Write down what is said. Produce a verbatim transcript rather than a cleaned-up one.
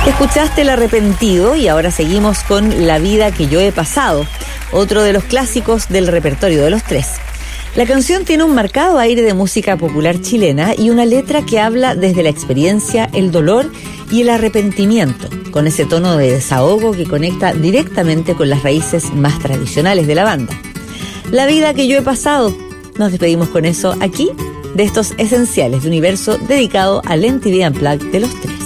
Escuchaste El Arrepentido y ahora seguimos con La vida que yo he pasado, otro de los clásicos del repertorio de Los Tres. La canción tiene un marcado aire de música popular chilena y una letra que habla desde la experiencia, el dolor y el arrepentimiento, con ese tono de desahogo que conecta directamente con las raíces más tradicionales de la banda. La vida que yo he pasado. Nos despedimos con eso aquí, de estos esenciales de universo dedicado al M T V Unplugged de Los Tres.